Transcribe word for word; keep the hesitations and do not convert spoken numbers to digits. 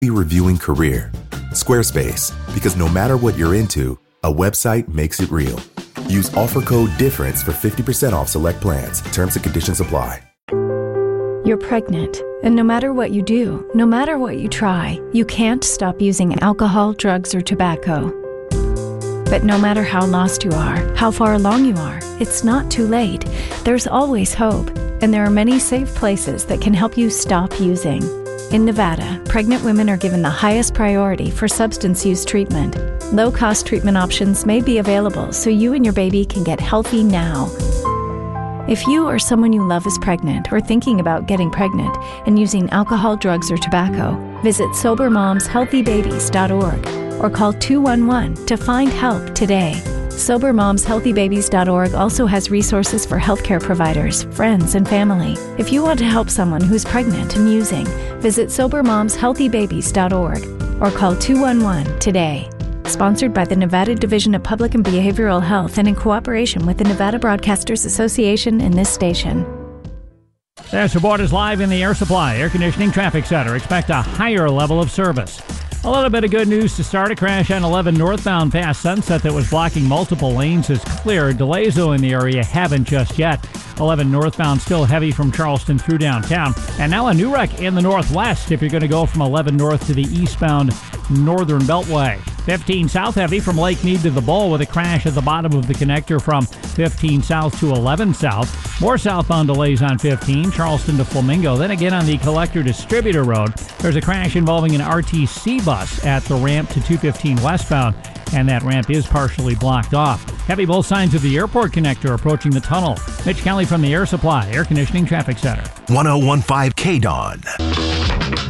Be reviewing career. Squarespace, because no matter what you're into, a website makes it real. Use offer code DIFFERENCE for fifty percent off select plans. Terms and conditions apply. You're pregnant, and no matter what you do, no matter what you try, you can't stop using alcohol, drugs, or tobacco. But no matter how lost you are, how far along you are, it's not too late. There's always hope, and there are many safe places that can help you stop using. In Nevada, pregnant women are given the highest priority for substance use treatment. Low-cost treatment options may be available so you and your baby can get healthy now. If you or someone you love is pregnant or thinking about getting pregnant and using alcohol, drugs, or tobacco, visit sober moms healthy babies dot org or call two one one to find help today. sober moms healthy babies dot org also has resources for healthcare providers, friends, and family. If you want to help someone who's pregnant and using, visit sober moms healthy babies dot org or call two one one today. Sponsored by the Nevada Division of Public and Behavioral Health and in cooperation with the Nevada Broadcasters Association and this station. Their support is live in the Air Supply Air Conditioning Traffic Center. Expect a higher level of service. A little bit of good news to start. A crash on eleven northbound past Sunset that was blocking multiple lanes is cleared. Delays, though, in the area haven't just yet. eleven northbound still heavy from Charleston through downtown. And now a new wreck in the northwest if you're going to go from eleven north to the eastbound Northern Beltway. fifteen south heavy from Lake Mead to the Bowl with a crash at the bottom of the connector from fifteen south to eleven south. More southbound delays on fifteen, Charleston to Flamingo. Then again on the Collector Distributor Road, there's a crash involving an R T C bus at the ramp to two fifteen westbound, and that ramp is partially blocked off. Heavy both sides of the airport connector approaching the tunnel. Mitch Kelly from the Air Supply Air Conditioning Traffic Center. one oh one point five K D O N.